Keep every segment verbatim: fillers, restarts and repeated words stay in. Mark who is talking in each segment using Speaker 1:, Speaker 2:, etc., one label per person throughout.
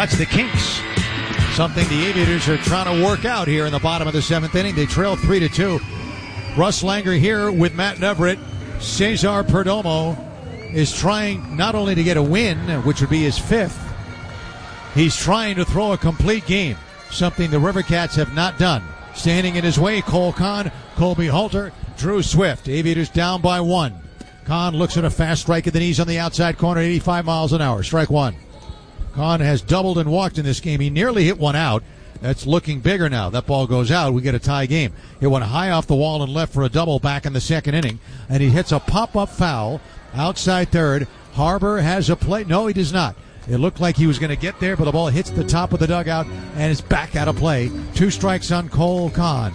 Speaker 1: That's the kinks. Something the Aviators are trying to work out here in the bottom of the seventh inning. They trail three to two. Russ Langer here with Matt Neverett. Cesar Perdomo is trying not only to get a win, which would be his fifth, he's trying to throw a complete game, something the River Cats have not done. Standing in his way, Cole Kahn, Colby Halter, Drew Swift. Aviators down by one. Kahn looks at a fast strike at the knees on the outside corner, eighty-five miles an hour. Strike one. Kahn has doubled and walked in this game. He nearly hit one out. That's looking bigger now. That ball goes out. We get a tie game. It went high off the wall and left for a double back in the second inning. And he hits a pop-up foul outside third. Harbor has a play. No, he does not. It looked like he was going to get there, but the ball hits the top of the dugout and is back out of play. Two strikes on Cole Kahn.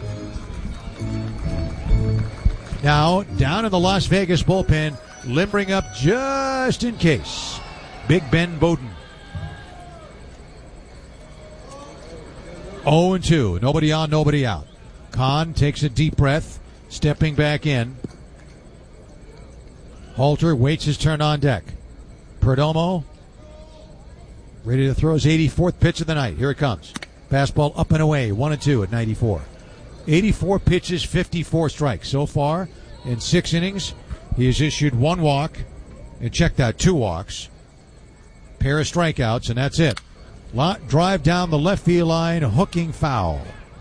Speaker 1: Now, down in the Las Vegas bullpen, limbering up just in case, Big Ben Bowden. oh and two. Nobody on, nobody out. Kahn takes a deep breath, stepping back in. Halter waits his turn on deck. Perdomo ready to throw his eighty-fourth pitch of the night. Here it comes. Fastball up and away. One and two at ninety-four. eighty-four pitches, fifty-four strikes. So far, in six innings, he has issued one walk. And check that, two walks. Pair of strikeouts, and that's it. Lot drive down the left field line, hooking foul.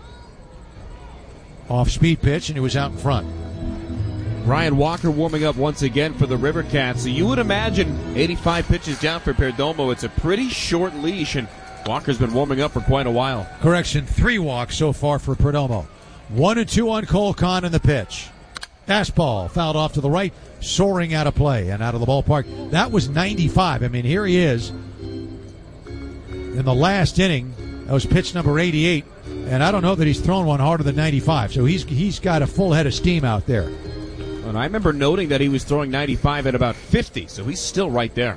Speaker 1: Off speed pitch, and he was out in front.
Speaker 2: Ryan Walker warming up once again for the River Cats. So you would imagine eighty-five pitches down for Perdomo. It's a pretty short leash, and Walker's been warming up for quite a while.
Speaker 1: Correction, three walks so far for Perdomo. One and two on Cole Kahn in the pitch. Fastball fouled off to the right, soaring out of play and out of the ballpark. That was ninety-five. I mean, here he is in the last inning. That was pitch number eighty-eight, and I don't know that he's thrown one harder than ninety-five. So he's he's got a full head of steam out there.
Speaker 2: And I remember noting that he was throwing ninety-five at about fifty, so he's still right there.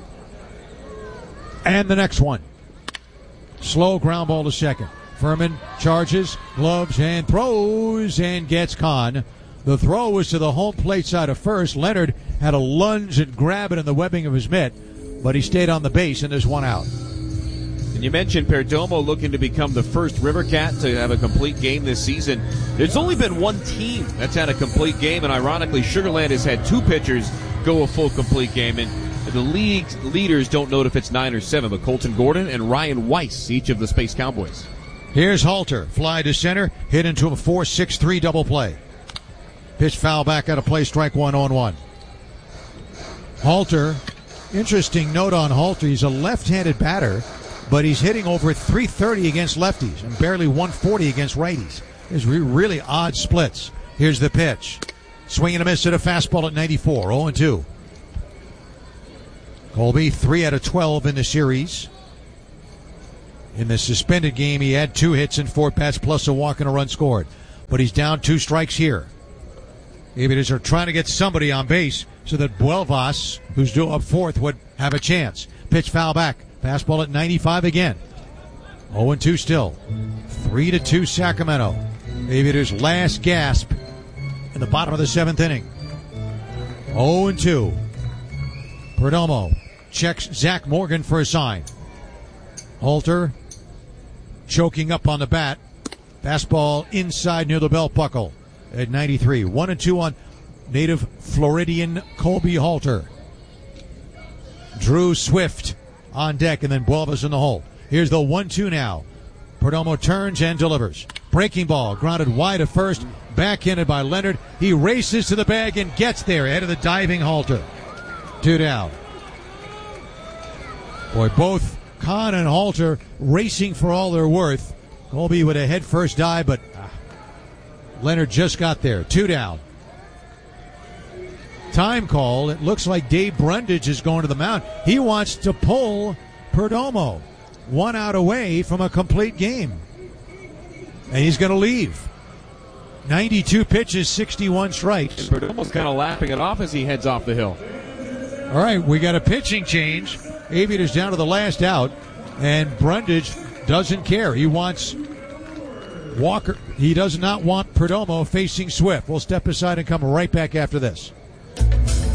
Speaker 1: And the next one. Slow ground ball to second. Furman charges, gloves, and throws, and gets Kahn. The throw was to the home plate side of first. Leonard had a lunge and grab it in the webbing of his mitt, but he stayed on the base, and there's one out.
Speaker 2: And you mentioned Perdomo looking to become the first River Cat to have a complete game this season. There's only been one team that's had a complete game, and ironically, Sugar Land has had two pitchers go a full complete game. And the league leaders don't know if it's nine or seven, but Colton Gordon and Ryan Weiss, each of the Space Cowboys.
Speaker 1: Here's Halter. Fly to center, hit into a four six three double play. Pitch foul back out of play, strike one on one. Halter, interesting note on Halter, he's a left-handed batter, but he's hitting over three thirty against lefties and barely one forty against righties. There's re- really odd splits. Here's the pitch. Swing and a miss at a fastball at ninety-four, oh and two. Colby, three out of twelve in the series. In the suspended game, he had two hits and four bats plus a walk and a run scored. But he's down two strikes here. Aviators are trying to get somebody on base so that Buelvas, who's due up fourth, would have a chance. Pitch foul back. Fastball at ninety-five again. oh and two still. three to two Sacramento. Aviators' last gasp in the bottom of the seventh inning. oh and two. Perdomo checks Zach Morgan for a sign. Halter choking up on the bat. Fastball inside near the belt buckle at ninety-three. one and two on native Floridian Colby Halter. Drew Swift on deck, and then Buelvas in the hole. Here's the one two now. Perdomo turns and delivers. Breaking ball, grounded wide of first, backhanded by Leonard. He races to the bag and gets there ahead of the diving Halter. Two down. Boy, both Kahn and Halter racing for all they're worth. Colby with a head first dive, but ah, Leonard just got there. Two down. Time call. It looks like Dave Brundage is going to the mound. He wants to pull Perdomo. One out away from a complete game. And he's going to leave. ninety-two pitches, sixty-one strikes.
Speaker 2: And Perdomo's kind of laughing it off as he heads off the hill.
Speaker 1: All right, we got a pitching change. Aviators down to the last out. And Brundage doesn't care. He wants Walker. He does not want Perdomo facing Swift. We'll step aside and come right back after this.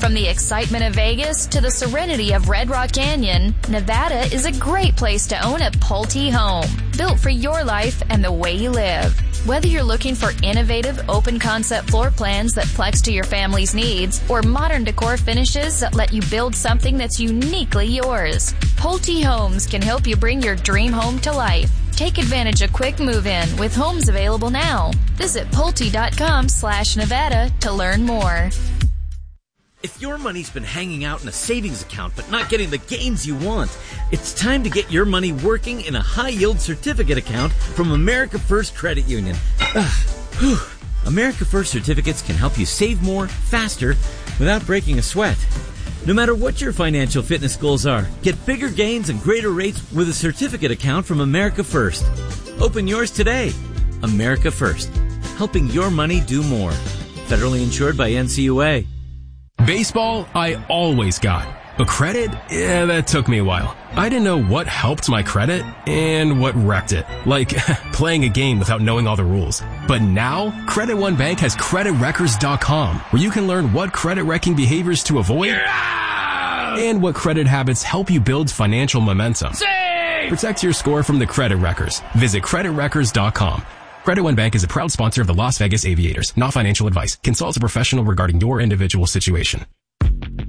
Speaker 3: From the excitement of Vegas to the serenity of Red Rock Canyon, Nevada is a great place to own a Pulte home, built for your life and the way you live. Whether you're looking for innovative, open-concept floor plans that flex to your family's needs, or modern decor finishes that let you build something that's uniquely yours, Pulte Homes can help you bring your dream home to life. Take advantage of quick move-in with homes available now. Visit Pulte.com slash Nevada to learn more.
Speaker 4: If your money's been hanging out in a savings account but not getting the gains you want, it's time to get your money working in a high-yield certificate account from America First Credit Union. Ugh, America First certificates can help you save more, faster, without breaking a sweat. No matter what your financial fitness goals are, get bigger gains and greater rates with a certificate account from America First. Open yours today. America First, helping your money do more. Federally insured by N C U A.
Speaker 5: Baseball, I always got. But credit? Yeah, that took me a while. I didn't know what helped my credit and what wrecked it. Like playing a game without knowing all the rules. But now, Credit One Bank has Credit Wreckers dot com, where you can learn what credit wrecking behaviors to avoid yeah! and what credit habits help you build financial momentum. Save! Protect your score from the credit wreckers. Visit Credit Wreckers dot com. Credit One Bank is a proud sponsor of the Las Vegas Aviators. Not financial advice. Consult a professional regarding your individual situation.